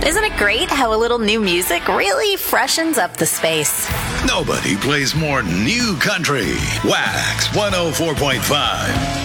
Isn't it great how a little new music really freshens up the space? Nobody plays more new country. Wax 104.5.